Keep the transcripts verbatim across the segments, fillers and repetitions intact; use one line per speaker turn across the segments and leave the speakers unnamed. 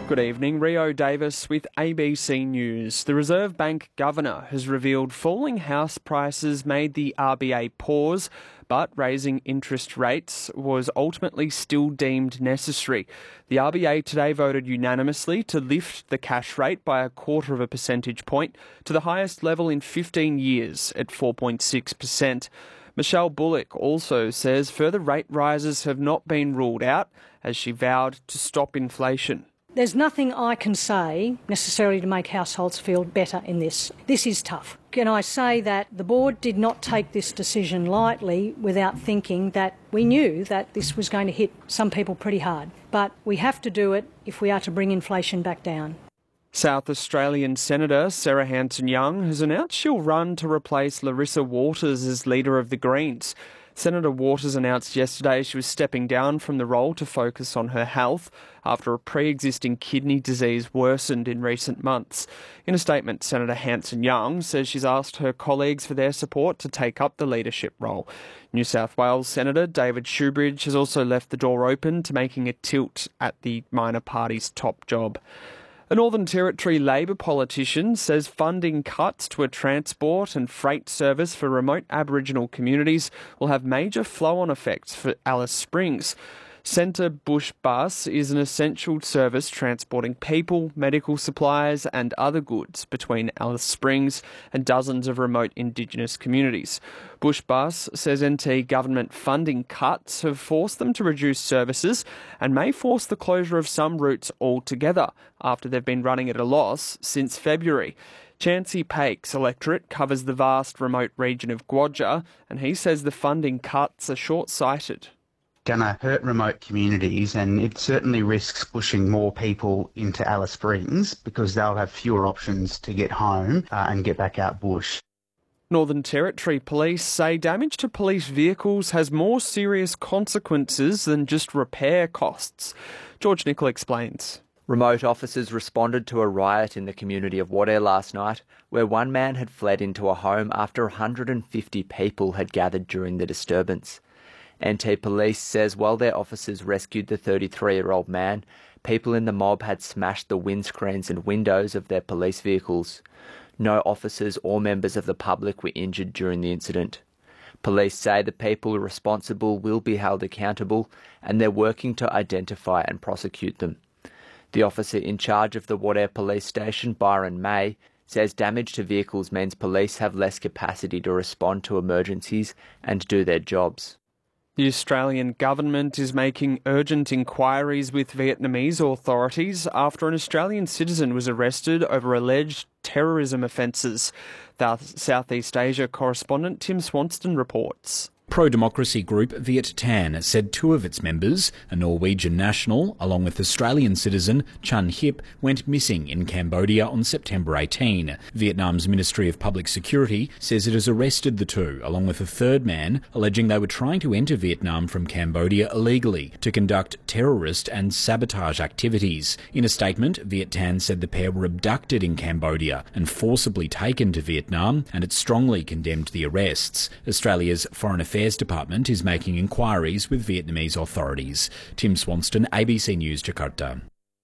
Good evening, Rio Davis with A B C News. The Reserve Bank Governor has revealed falling house prices made the R B A pause, but raising interest rates was ultimately still deemed necessary. The R B A today voted unanimously to lift the cash rate by a quarter of a percentage point to the highest level in fifteen years at four point six percent. Michelle Bullock also says further rate rises have not been ruled out, as she vowed to stop inflation.
There's nothing I can say necessarily to make households feel better in this. This is tough. Can I say that the board did not take this decision lightly without thinking that we knew that this was going to hit some people pretty hard. But we have to do it if we are to bring inflation back down.
South Australian Senator Sarah Hanson-Young has announced she'll run to replace Larissa Waters as leader of the Greens. Senator Waters announced yesterday she was stepping down from the role to focus on her health after a pre-existing kidney disease worsened in recent months. In a statement, Senator Hanson-Young says she's asked her colleagues for their support to take up the leadership role. New South Wales Senator David Shoebridge has also left the door open to making a tilt at the minor party's top job. A Northern Territory Labor politician says funding cuts to a transport and freight service for remote Aboriginal communities will have major flow-on effects for Alice Springs. Centre Bush Bus is an essential service transporting people, medical supplies and other goods between Alice Springs and dozens of remote Indigenous communities. Bush Bus says N T government funding cuts have forced them to reduce services and may force the closure of some routes altogether after they've been running at a loss since February. Chancey Pake's electorate covers the vast remote region of Guadja, and he says the funding cuts are short-sighted.
Going to hurt remote communities, and it certainly risks pushing more people into Alice Springs because they'll have fewer options to get home uh, and get back out bush.
Northern Territory Police say damage to police vehicles has more serious consequences than just repair costs. George Nicol explains.
Remote officers responded to a riot in the community of Wadeye last night, where one man had fled into a home after one hundred fifty people had gathered during the disturbance. N T Police says while their officers rescued the thirty-three-year-old man, people in the mob had smashed the windscreens and windows of their police vehicles. No officers or members of the public were injured during the incident. Police say the people responsible will be held accountable, and they're working to identify and prosecute them. The officer in charge of the Wadeye Police Station, Byron May, says damage to vehicles means police have less capacity to respond to emergencies and do their jobs.
The Australian government is making urgent inquiries with Vietnamese authorities after an Australian citizen was arrested over alleged terrorism offences. The Southeast Asia correspondent Tim Swanston reports.
Pro-democracy group Viet Thanh said two of its members, a Norwegian national along with Australian citizen Chun Hip, went missing in Cambodia on September eighteenth. Vietnam's Ministry of Public Security says it has arrested the two, along with a third man, alleging they were trying to enter Vietnam from Cambodia illegally to conduct terrorist and sabotage activities. In a statement, Viet Thanh said the pair were abducted in Cambodia and forcibly taken to Vietnam, and it strongly condemned the arrests. Australia's Foreign Affairs Department is making inquiries with Vietnamese authorities. Tim Swanston, A B C News, Jakarta.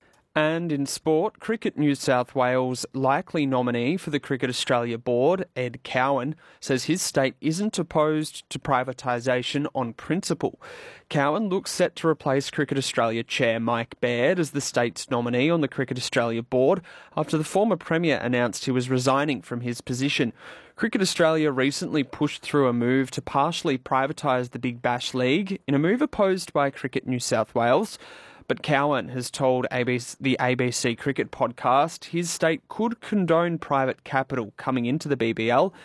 And in sport, Cricket New South Wales likely nominee for the Cricket Australia board, Ed Cowan, says his state isn't opposed to privatisation on principle. Cowan looks set to replace Cricket Australia chair Mike Baird as the state's nominee on the Cricket Australia board after the former Premier announced he was resigning from his position. Cricket Australia recently pushed through a move to partially privatise the Big Bash League in a move opposed by Cricket New South Wales. But Cowan has told A B C, the A B C Cricket podcast his state could condone private capital coming into the B B L